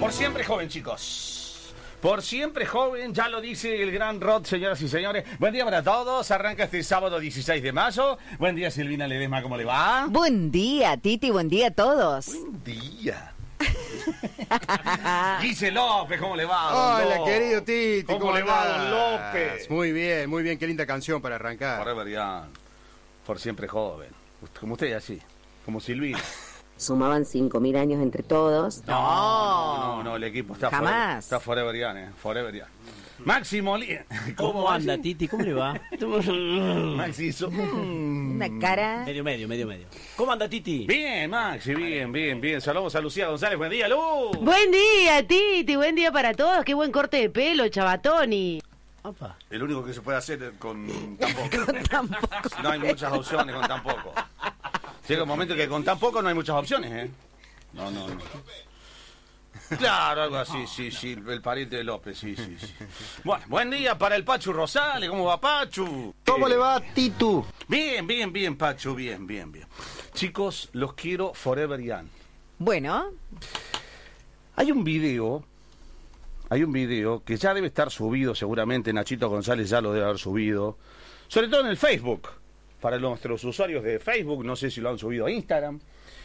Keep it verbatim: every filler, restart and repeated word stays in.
Por siempre joven, chicos. Por siempre joven, ya lo dice el gran Rod, señoras y señores. Buen día para todos. Arranca este sábado dieciséis de mayo. Buen día, Silvina Ledesma, ¿cómo le va? Buen día, Titi, buen día a todos. Buen día. Guise López, ¿cómo le va, don Hola, López? querido Titi, ¿Cómo, ¿cómo le va, andás? don López? Muy bien, muy bien, qué linda canción para arrancar. Forever Young. Por siempre joven. Como usted, así. Como Silvina. Sumaban cinco mil años entre todos. No, no, no, no, el equipo está Jamás. Forever, está Forever Young, eh. Forever Young. Máximo Li... ¿Cómo anda, Titi? ¿Cómo le va? Maxi hizo... Una cara. Medio, medio, medio, medio. ¿Cómo anda, Titi? Bien, Maxi, bien, bien, bien. Saludos a Lucía González. Buen día, Lu. Buen día, Titi, buen día para todos. Qué buen corte de pelo, Chabatoni. Opa. El único que se puede hacer con tan poco. No hay muchas opciones con tan poco. Llega un momento que con tan poco no hay muchas opciones, ¿eh? No, no, no. Claro, algo así, sí, sí, el pariente de López, sí, sí, sí. Bueno, buen día para el Pachu Rosales. ¿Cómo va, Pachu? ¿Cómo le va, Titu? Bien, bien, bien, Pachu, bien, bien, bien. Chicos, los quiero Forever Young. Bueno, Hay un video, hay un video que ya debe estar subido seguramente, Nachito González ya lo debe haber subido, sobre todo en el Facebook, para nuestros usuarios de Facebook, no sé si lo han subido a Instagram,